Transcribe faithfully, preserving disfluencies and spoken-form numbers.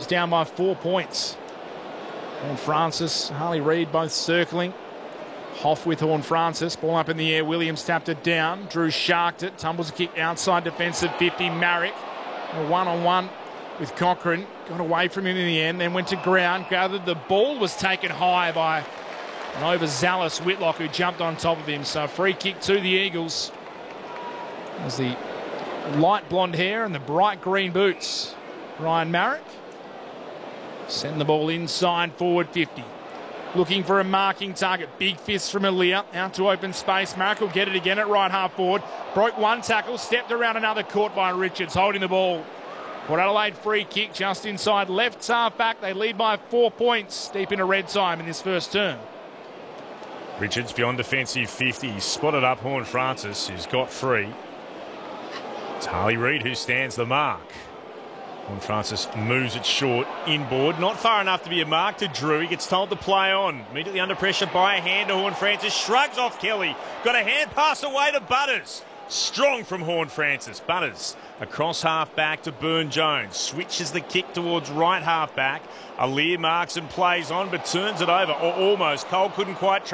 Williams down by four points. Horne-Francis, Harley Reid both circling. Hoff with Horne-Francis. Ball up in the air. Williams tapped it down. Drew sharked it. Tumbles a kick outside defensive fifty. Marrick. A one-on-one with Cochrane. Got away from him in the end. Then went to ground. Gathered the ball. Was taken high by an overzealous Whitlock who jumped on top of him. So a free kick to the Eagles. As the light blonde hair and the bright green boots. Ryan Marrick. Send the ball inside forward fifty. Looking for a marking target. Big fist from Aaliyah. Out to open space. Marrick will get it again at right half forward. Broke one tackle. Stepped around another. Caught by Richards. Holding the ball. Port Adelaide free kick just inside left half back. They lead by four points. Deep into red time in this first term. Richards beyond defensive fifty. Spotted up Horne-Francis, who's got free. It's Harley Reid who stands the mark. Horne-Francis moves it short, inboard, not far enough to be a mark to Drew. He gets told to play on. Immediately under pressure by a hand to Horne-Francis. Shrugs off Kelly. Got a hand pass away to Butters. Strong from Horne-Francis. Butters across half back to Byrne-Jones. Switches the kick towards right half back. Aliir marks and plays on, but turns it over, or almost. Cole couldn't quite track.